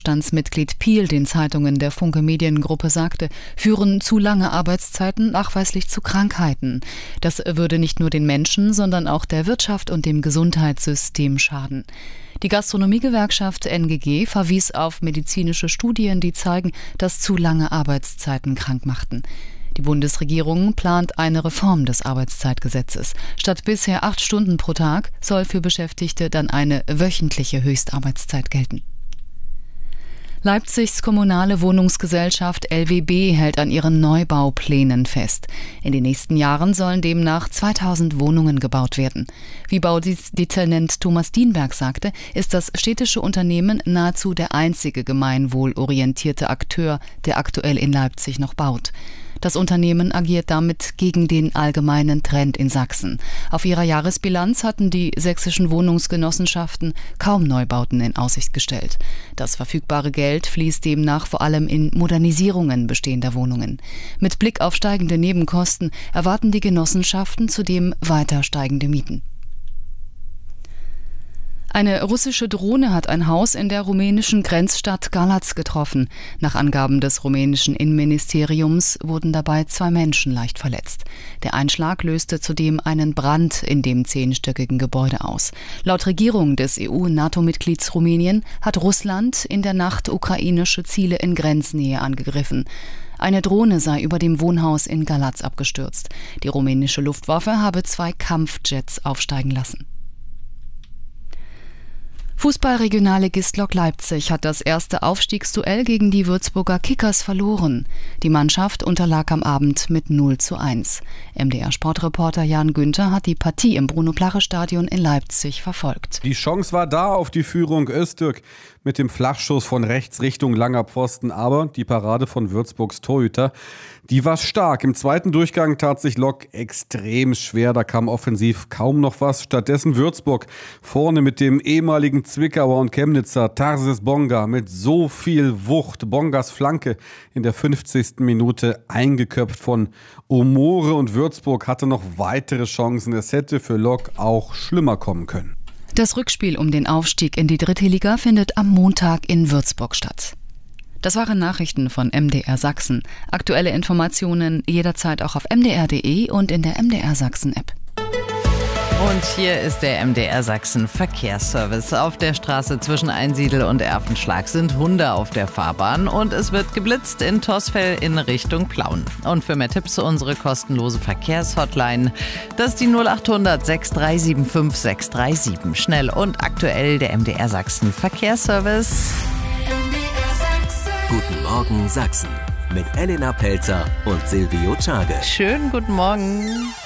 Vorstandsmitglied Piel den Zeitungen der Funke Mediengruppe sagte, führen zu lange Arbeitszeiten nachweislich zu Krankheiten. Das würde nicht nur den Menschen, sondern auch der Wirtschaft und dem Gesundheitssystem schaden. Die Gastronomiegewerkschaft NGG verwies auf medizinische Studien, die zeigen, dass zu lange Arbeitszeiten krank machten. Die Bundesregierung plant eine Reform des Arbeitszeitgesetzes. Statt bisher 8 Stunden pro Tag soll für Beschäftigte dann eine wöchentliche Höchstarbeitszeit gelten. Leipzigs kommunale Wohnungsgesellschaft LWB hält an ihren Neubauplänen fest. In den nächsten Jahren sollen demnach 2000 Wohnungen gebaut werden. Wie Baudezernent Thomas Dienberg sagte, ist das städtische Unternehmen nahezu der einzige gemeinwohlorientierte Akteur, der aktuell in Leipzig noch baut. Das Unternehmen agiert damit gegen den allgemeinen Trend in Sachsen. Auf ihrer Jahresbilanz hatten die sächsischen Wohnungsgenossenschaften kaum Neubauten in Aussicht gestellt. Das verfügbare Geld fließt demnach vor allem in Modernisierungen bestehender Wohnungen. Mit Blick auf steigende Nebenkosten erwarten die Genossenschaften zudem weiter steigende Mieten. Eine russische Drohne hat ein Haus in der rumänischen Grenzstadt Galați getroffen. Nach Angaben des rumänischen Innenministeriums wurden dabei 2 Menschen leicht verletzt. Der Einschlag löste zudem einen Brand in dem 10-stöckigen Gebäude aus. Laut Regierung des EU-NATO-Mitglieds Rumänien hat Russland in der Nacht ukrainische Ziele in Grenznähe angegriffen. Eine Drohne sei über dem Wohnhaus in Galați abgestürzt. Die rumänische Luftwaffe habe 2 Kampfjets aufsteigen lassen. Fußballregionalligist Lok Leipzig hat das erste Aufstiegsduell gegen die Würzburger Kickers verloren. Die Mannschaft unterlag am Abend mit 0:1. MDR-Sportreporter Jan Günther hat die Partie im Bruno-Plache-Stadion in Leipzig verfolgt. Die Chance war da auf die Führung. Öztürk mit dem Flachschuss von rechts Richtung langer Pfosten. Aber die Parade von Würzburgs Torhüter, die war stark. Im zweiten Durchgang tat sich Lok extrem schwer. Da kam offensiv kaum noch was. Stattdessen Würzburg vorne mit dem ehemaligen Zwickauer und Chemnitzer Tarsis Bonga mit so viel Wucht. Bongas Flanke in der 50. Minute eingeköpft von Omore, und Würzburg hatte noch weitere Chancen. Es hätte für Lok auch schlimmer kommen können. Das Rückspiel um den Aufstieg in die 3. Liga findet am Montag in Würzburg statt. Das waren Nachrichten von MDR Sachsen. Aktuelle Informationen jederzeit auch auf mdr.de und in der MDR Sachsen App. Und hier ist der MDR Sachsen Verkehrsservice. Auf der Straße zwischen Einsiedel und Erfenschlag sind Hunde auf der Fahrbahn und es wird geblitzt in Tosfell in Richtung Plauen. Und für mehr Tipps unsere kostenlose Verkehrshotline. Das ist die 0800 6375 637. Schnell und aktuell der MDR Sachsen Verkehrsservice. Guten Morgen Sachsen mit Elena Pelzer und Silvio Czage. Schönen guten Morgen.